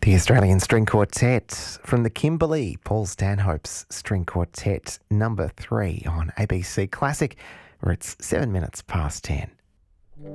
The Australian String Quartet from the Kimberley, Paul Stanhope's String Quartet, number 3 on ABC Classic, where it's 7 minutes past 10.